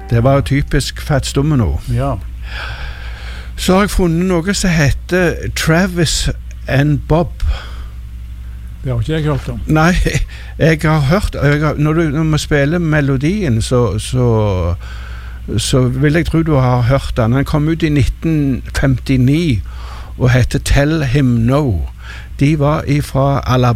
Det var typisk Fats Domino. Ja. Så har jeg funnet noe som heter Travis and Bob. Det har ikke jeg hørt om. Nei, jeg har hørt når vi spiller melodien så vil jeg tro du har hørt den. Den kom ut i 1959 og heter Tell Him No. De var ifra Alabama.